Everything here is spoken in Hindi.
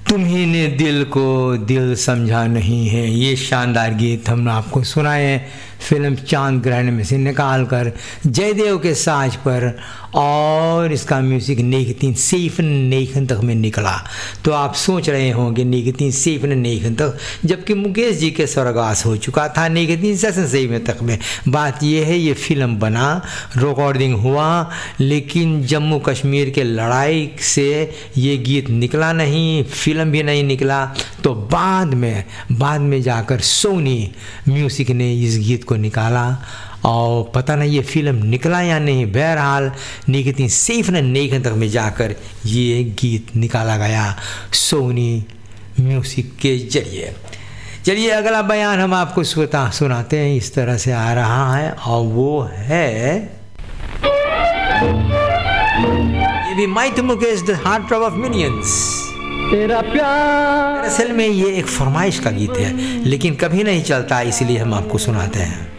तुम्ही ने दिल को दिल समझा नहीं है, ये शानदार गीत हमने आपको सुनाए हैं फिल्म चांद ग्रहण में से निकाल कर जयदेव के साज पर, और इसका म्यूज़िक नेगतीन सेफन नेखन तक में निकला। तो आप सोच रहे होंगे नेगतीन सेफन नेखन तक, जबकि मुकेश जी के स्वर्गवास हो चुका था नेगतीन सेशन सेवन तक में। बात यह है ये फिल्म बना, रिकॉर्डिंग हुआ, लेकिन जम्मू कश्मीर के लड़ाई से ये गीत निकला नहीं, फिल्म भी नहीं निकला। तो बाद में जाकर सोनी म्यूज़िक ने इस गीत को निकाला, और पता नहीं ये फिल्म निकला या नहीं। बहरहाल नेगतीन सेफन नेखन तक में जाकर ये गीत निकाला गया सोनी म्यूज़िक के जरिए। चलिए अगला बयान हम आपको सुनाते हैं, इस तरह से आ रहा है, और वो है ये भी might Mukesh the heart ट्रॉप of millions. तेरा प्यार असल में ये एक फरमाइश का गीत है, लेकिन कभी नहीं चलता, इसलिए हम आपको सुनाते हैं।